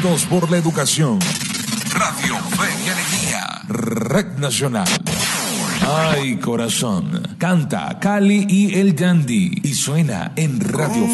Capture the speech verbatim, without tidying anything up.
Unidos por la educación. Radio Fe y Alegría. Red Nacional. Ay, corazón. Canta Cali y el Dandy. Y suena en Radio